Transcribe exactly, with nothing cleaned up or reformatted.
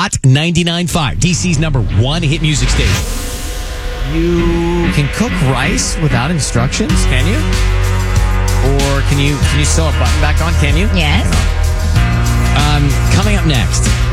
Hot ninety-nine point five, D C's number one hit music station. You can cook rice without instructions, can you? Or can you can you sew a button back on, can you? Yes. Um, coming up next,